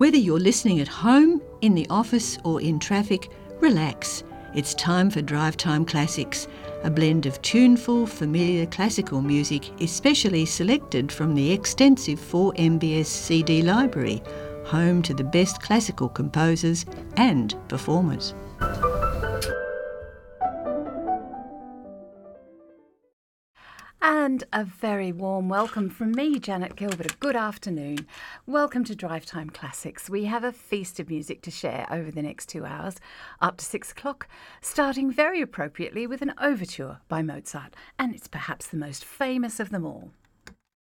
Whether you're listening at home, in the office or in traffic, relax. It's time for Drive Time Classics, a blend of tuneful, familiar classical music especially selected from the extensive 4MBS CD library, home to the best classical composers and performers. And a very warm welcome from me, Janet Gilbert. A good afternoon. Welcome to Drive Time Classics. We have a feast of music to share over the next 2 hours, up to 6 o'clock, starting very appropriately with an overture by Mozart, and it's perhaps the most famous of them all.